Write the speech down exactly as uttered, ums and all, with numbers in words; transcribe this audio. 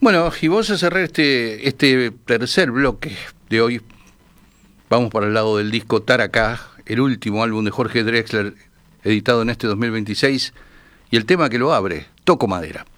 Bueno, y vamos a cerrar este, este tercer bloque de hoy. Vamos para el lado del disco Taracá, el último álbum de Jorge Drexler, editado en este dos mil veintiséis, y el tema que lo abre, Toco Madera.